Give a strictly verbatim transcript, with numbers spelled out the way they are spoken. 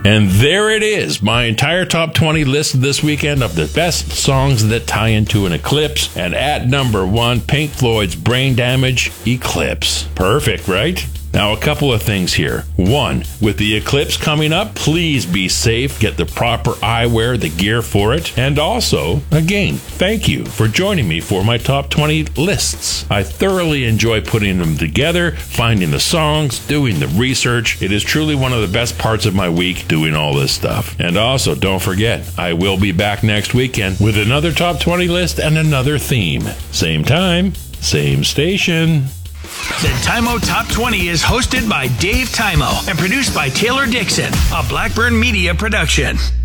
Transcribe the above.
And there it is, my entire top twenty list this weekend of the best songs that tie into an eclipse. And at number one, Pink Floyd's Brain Damage, Eclipse. Perfect, right? Now, a couple of things here. One, with the eclipse coming up, please be safe, get the proper eyewear, the gear for it. And also, again, thank you for joining me for my top twenty lists. I thoroughly enjoy putting them together, finding the songs, doing the research. It is truly one of the best parts of my week doing all this stuff. And also, don't forget, I will be back next weekend with another top twenty list and another theme. Same time, same station. The Tymo Top twenty is hosted by Dave Tymo and produced by Taylor Dixon, a Blackburn Media production.